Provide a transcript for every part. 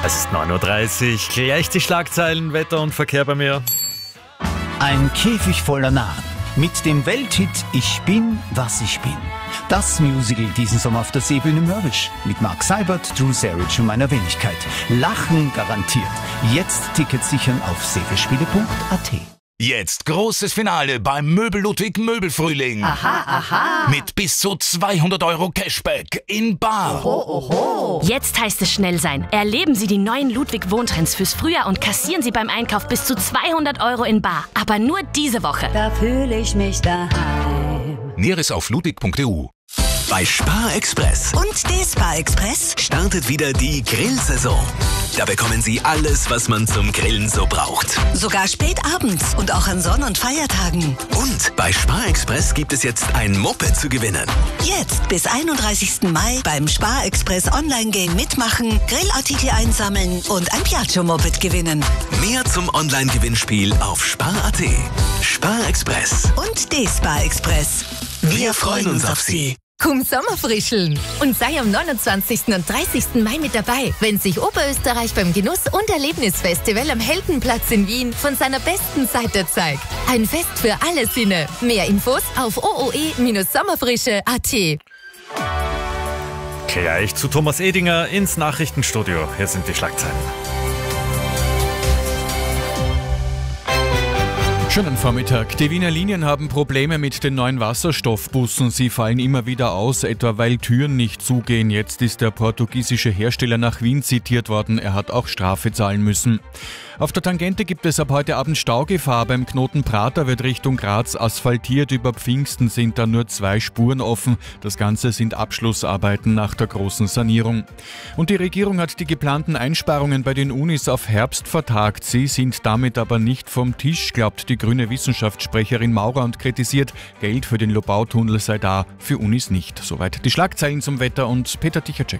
Es ist 9:30 Uhr, gleich die Schlagzeilen, Wetter und Verkehr bei mir. Ein Käfig voller Narren mit dem Welthit Ich bin, was ich bin. Das Musical diesen Sommer auf der Seebühne Mörbisch mit Mark Seibert, Drew Sarich und meiner Wenigkeit. Lachen garantiert. Jetzt Tickets sichern auf seeverspiele.at. Jetzt großes Finale beim Möbel Ludwig Möbelfrühling. Aha. Mit bis zu 200 € Cashback in bar. Oho. Jetzt heißt es schnell sein. Erleben Sie die neuen Ludwig Wohntrends fürs Frühjahr und kassieren Sie beim Einkauf bis zu 200 € in bar. Aber nur diese Woche. Da fühle ich mich daheim. Näheres auf ludwig.eu. Bei Spar Express Und DSpar Express? startet wieder die Grillsaison. Da bekommen Sie alles, was man zum Grillen so braucht. Sogar spät abends und auch an Sonn- und Feiertagen. Und bei Spar Express gibt es jetzt ein Moped zu gewinnen. Jetzt bis 31. Mai beim Spar Express Online-Game mitmachen, Grillartikel einsammeln und ein Piaggio-Moped gewinnen. Mehr zum Online-Gewinnspiel auf spar.at. Spar Express. Und DSpar Express. Wir freuen uns auf Sie. Komm Sommerfrischeln und sei am 29. und 30. Mai mit dabei, wenn sich Oberösterreich beim Genuss- und Erlebnisfestival am Heldenplatz in Wien von seiner besten Seite zeigt. Ein Fest für alle Sinne. Mehr Infos auf ooe-sommerfrische.at. Gleich zu Thomas Edinger ins Nachrichtenstudio. Hier sind die Schlagzeilen. Schönen Vormittag. Die Wiener Linien haben Probleme mit den neuen Wasserstoffbussen. Sie fallen immer wieder aus, etwa weil Türen nicht zugehen. Jetzt ist der portugiesische Hersteller nach Wien zitiert worden. Er hat auch Strafe zahlen müssen. Auf der Tangente gibt es ab heute Abend Staugefahr. Beim Knoten Prater wird Richtung Graz asphaltiert. Über Pfingsten sind da nur 2 Spuren offen. Das Ganze sind Abschlussarbeiten nach der großen Sanierung. Und die Regierung hat die geplanten Einsparungen bei den Unis auf Herbst vertagt. Sie sind damit aber nicht vom Tisch, glaubt die grüne Wissenschaftssprecherin Maurer und kritisiert, Geld für den Lobautunnel sei da, für Unis nicht. Soweit die Schlagzeilen zum Wetter und Peter Tichacek.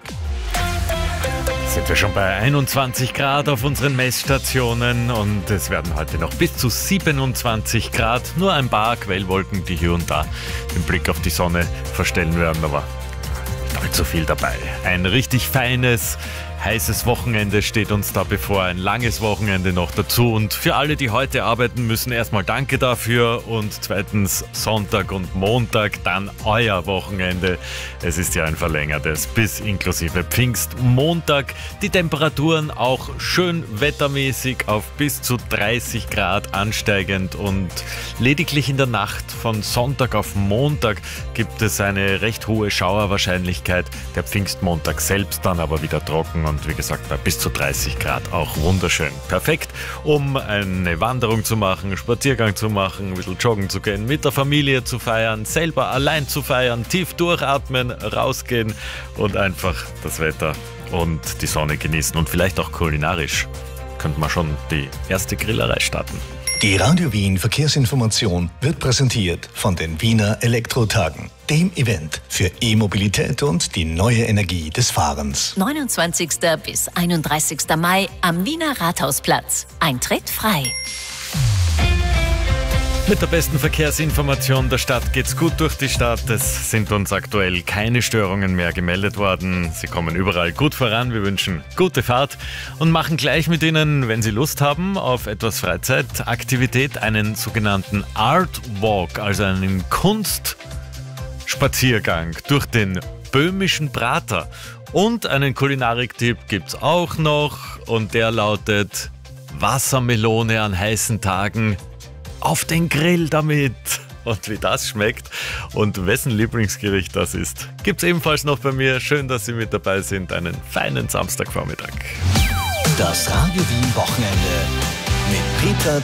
Sind wir schon bei 21 Grad auf unseren Messstationen und es werden heute noch bis zu 27 Grad. Nur ein paar Quellwolken, die hier und da den Blick auf die Sonne verstellen werden, aber nicht allzu viel dabei. Ein richtig feines, heißes Wochenende steht uns da bevor, ein langes Wochenende noch dazu und für alle, die heute arbeiten müssen, erstmal danke dafür und zweitens Sonntag und Montag, dann euer Wochenende. Es ist ja ein verlängertes bis inklusive Pfingstmontag. Die Temperaturen auch schön wettermäßig auf bis zu 30 Grad ansteigend und lediglich in der Nacht von Sonntag auf Montag gibt es eine recht hohe Schauerwahrscheinlichkeit. Der Pfingstmontag selbst dann aber wieder trocken und wie gesagt bei bis zu 30 Grad auch wunderschön. Perfekt, um eine Wanderung zu machen, einen Spaziergang zu machen, ein bisschen joggen zu gehen, mit der Familie zu feiern, selber allein zu feiern, tief durchatmen, rausgehen und einfach das Wetter und die Sonne genießen und vielleicht auch kulinarisch könnte man schon die erste Grillerei starten. Die Radio Wien Verkehrsinformation wird präsentiert von den Wiener Elektrotagen, dem Event für E-Mobilität und die neue Energie des Fahrens. 29. bis 31. Mai am Wiener Rathausplatz. Eintritt frei. Mit der besten Verkehrsinformation der Stadt geht's gut durch die Stadt. Es sind uns aktuell keine Störungen mehr gemeldet worden. Sie kommen überall gut voran. Wir wünschen gute Fahrt und machen gleich mit Ihnen, wenn Sie Lust haben, auf etwas Freizeitaktivität, einen sogenannten Art Walk, also einen Kunstspaziergang durch den böhmischen Prater. Und einen Kulinariktipp gibt's auch noch und der lautet Wassermelone an heißen Tagen. Auf den Grill damit! Und wie das schmeckt und wessen Lieblingsgericht das ist, gibt's ebenfalls noch bei mir. Schön, dass Sie mit dabei sind. Einen feinen Samstagvormittag. Das Radio Wien Wochenende mit Peter